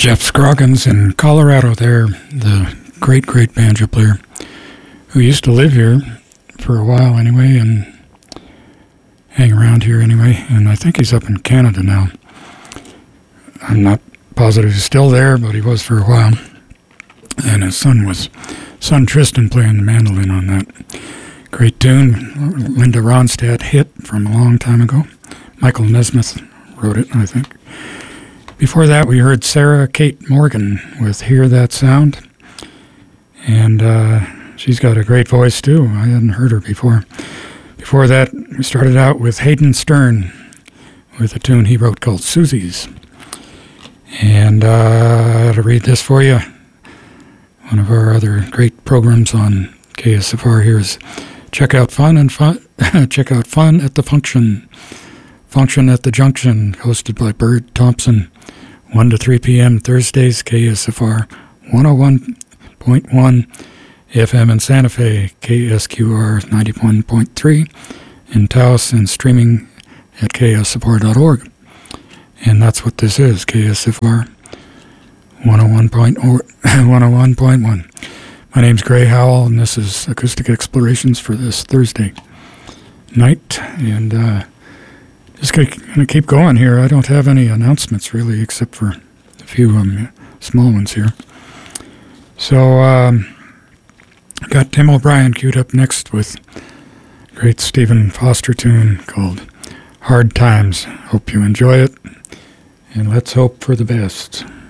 Jeff Scroggins in Colorado there, the great banjo player who used to live here for a while anyway and hang around here anyway, and I think he's up in Canada now. I'm not positive he's still there, but he was for a while. And his son Tristan playing the mandolin on that great tune, Linda Ronstadt hit from a long time ago. Michael Nesmith wrote it, I think. Before that, we heard Sarah Kate Morgan with Hear That Sound. And she's got a great voice, too. I hadn't heard her before. Before that, we started out with Hayden Stern with a tune he wrote called Susie's. And I had to read this for you. One of our other great programs on KSFR here is Check Out Fun at the Function at the Junction, hosted by Bird Thompson, 1 to 3 p.m. Thursdays, KSFR 101.1 FM in Santa Fe, KSQR 91.3 in Taos, and streaming at ksfr.org. And that's what this is, KSFR 101.1. My name's Gray Howell, and this is Acoustic Explorations for this Thursday night. And just going to keep going here. I don't have any announcements, really, except for a few small ones here. So, got Tim O'Brien queued up next with a great Stephen Foster tune called Hard Times. Hope you enjoy it, and let's hope for the best.